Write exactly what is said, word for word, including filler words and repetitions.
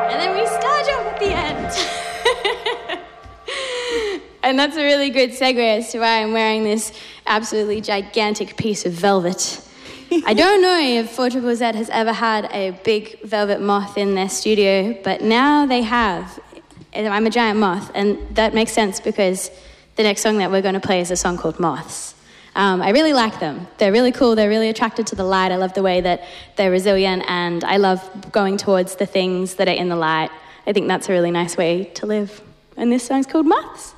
And then we star jump at the end. And that's a really good segue as to why I'm wearing this absolutely gigantic piece of velvet. I don't know if four Z Z has ever had a big velvet moth in their studio, but now they have. I'm a giant moth, and that makes sense because the next song that we're going to play is a song called Moths. Um, I really like them. They're really cool. They're really attracted to the light. I love the way that they're resilient, and I love going towards the things that are in the light. I think that's a really nice way to live. And this song's called Moths.